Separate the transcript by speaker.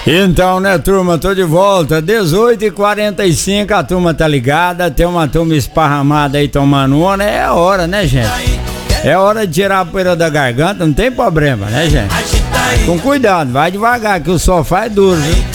Speaker 1: Então, né, turma, tô de volta, 18h45, a turma tá ligada, tem uma turma esparramada aí tomando uma, né? É a hora, né, gente? É hora de tirar a poeira da garganta, não tem problema, né, gente? Com cuidado, vai devagar, que o sofá é duro, viu?